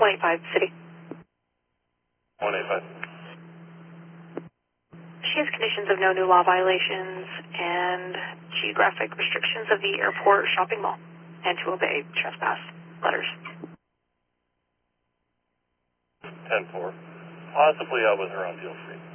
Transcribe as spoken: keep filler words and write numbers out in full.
one eight five, City. one eight five. She has conditions of no new law violations and geographic restrictions of the airport shopping mall, and to obey trespass letters. ten four. Possibly out with her on deal free.